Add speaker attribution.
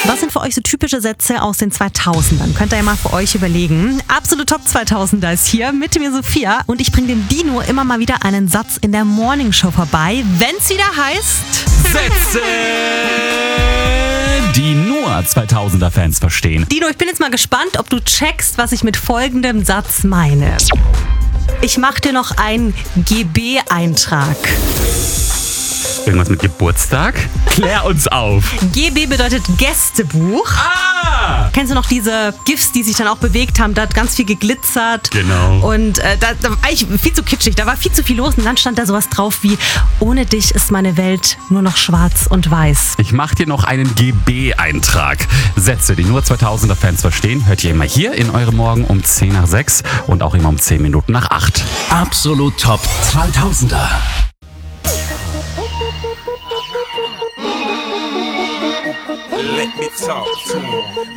Speaker 1: Was sind für euch so typische Sätze aus den 2000ern? Könnt ihr ja mal für euch überlegen. Absolut Top 2000er ist hier mit mir Sophia und ich bringe dem Dino immer mal wieder einen Satz in der Morningshow vorbei, wenn's wieder heißt...
Speaker 2: Sätze, die nur 2000er-Fans verstehen.
Speaker 1: Dino, ich bin jetzt mal gespannt, ob du checkst, was ich mit folgendem Satz meine. Ich mache dir noch einen GB-Eintrag.
Speaker 2: Irgendwas mit Geburtstag? Klär uns auf.
Speaker 1: GB bedeutet Gästebuch.
Speaker 2: Ah!
Speaker 1: Kennst du noch diese GIFs, die sich dann auch bewegt haben? Da hat ganz viel geglitzert.
Speaker 2: Genau.
Speaker 1: Und da war eigentlich viel zu kitschig. Da war viel zu viel los. Und dann stand da sowas drauf wie: Ohne dich ist meine Welt nur noch schwarz und weiß.
Speaker 2: Ich mach dir noch einen GB-Eintrag. Sätze, die nur 2000er-Fans verstehen, hört ihr immer hier in eurem Morgen um 10 nach 6 und auch immer um 10 Minuten nach 8.
Speaker 3: Absolut Top 2000er.
Speaker 4: Let me talk to him.